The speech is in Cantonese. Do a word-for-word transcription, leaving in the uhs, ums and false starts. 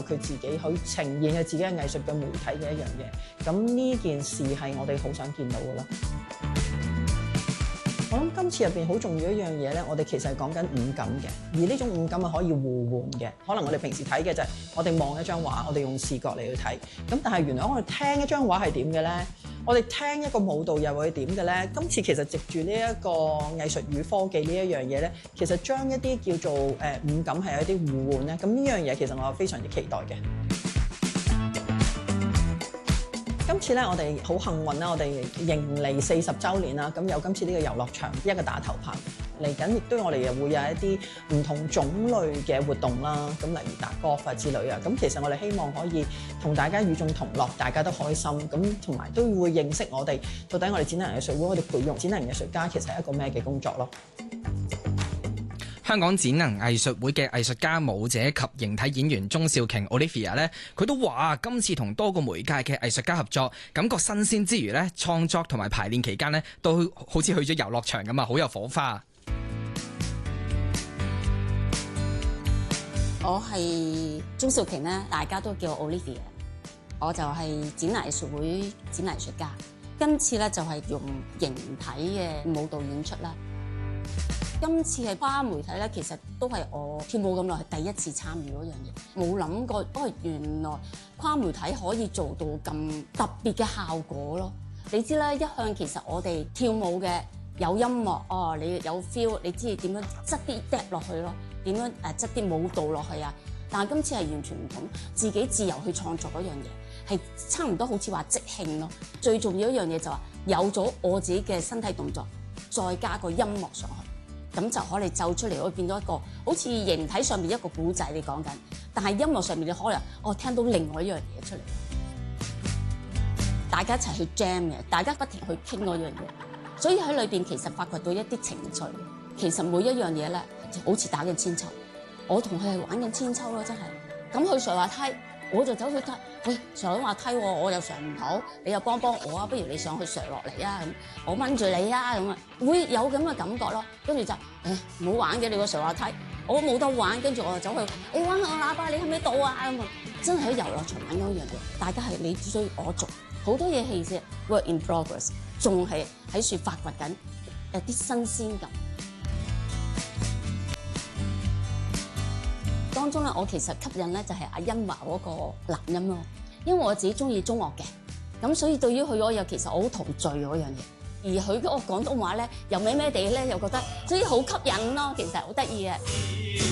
佢自己去呈現佢自己嘅藝術嘅媒體嘅一樣嘢。咁呢件事係我哋好想見到嘅咯。我諗今次入邊好重要一樣嘢咧，我哋其實係講緊五感嘅，而呢種五感係可以互換嘅。可能我哋平時睇嘅就係我哋望一張畫，我哋用視覺嚟去睇。咁但係原來我哋聽一張畫係點嘅咧？我哋聽一個舞蹈又會點嘅咧？今次其實藉住呢一個藝術與科技呢一樣嘢咧，其實將一啲叫做誒、呃、五感係有一啲互換咧。咁呢樣嘢其實我係非常之期待嘅。今次咧，我哋好幸運啦！我哋迎嚟四十週年啦，咁有今次呢個遊樂場一個打頭炮嚟緊，亦都我哋又會有一啲唔同種類嘅活動啦，咁例如打 golf 啊之類啊。咁其實我哋希望可以同大家與眾同樂，大家都開心，咁同埋都會認識我哋到底我哋展能藝術會，我哋培育展能藝術家其實係一個咩嘅工作咯。 香港展能藝術會嘅藝術家、舞者及形體演員鍾兆瓊 Olivia 咧，佢都話今次同多個媒介嘅藝術家合作，感覺新鮮之餘咧，創作同埋排練期間咧，都好似去咗遊樂場咁啊，好有火花。 我係鍾兆瓊咧，大家都叫我 Olivia， 我就係展能藝術會展能藝術家。今次咧就係用形體嘅舞蹈演出啦。今次係跨媒體咧，其實都係我跳舞咁耐係第一次參與嗰樣嘢，冇諗過哦，原來跨媒體可以做到咁特別嘅效果咯。你知啦，一向其實我哋跳舞嘅有音樂哦，你有 feel， 你知點樣執啲 step 落去咯，點樣誒執啲舞蹈落去啊。但係今次係完全唔同，自己自由去創作嗰樣嘢，係差唔多好似話即興咯。最重要一樣嘢就話有咗我自己嘅身體動作，再加個音樂上去。咁就可以奏出嚟，會變咗一個好似形體上面一個古仔你講緊，但係音樂上面你可能我聽到另外一樣嘢出嚟，大家一齊去 jam 嘅，大家不停去傾嗰樣嘢，所以喺裏邊其實發掘到一啲情趣。其實每一樣嘢咧，好似打緊千秋，我同佢係玩緊千秋咯，真係。咁去上滑梯，我就走去睇，喂，上滑梯我又上唔到，你又幫幫我啊，不如你上去上落嚟啊，咁我掹住你啊，咁啊，會有咁嘅感覺咯。跟住就誒唔好玩嘅，你個上滑梯我冇得玩，跟住我就走去，你玩下我喇叭，你喺唔喺度啊？咁啊，真係喺遊樂場玩嗰樣嘢，大家係你追我逐，好多嘢其實 work in progress， 仲係喺處發掘緊有啲新鮮感。當中咧，我其實吸引咧就係阿欣華嗰個男音咯，因為我自己中意中樂嘅，咁所以對於佢嗰樣其實我好陶醉嗰樣嘢，而佢嗰個廣東話咧又咩咩地咧又覺得，所以好吸引咯，其實好得意嘅。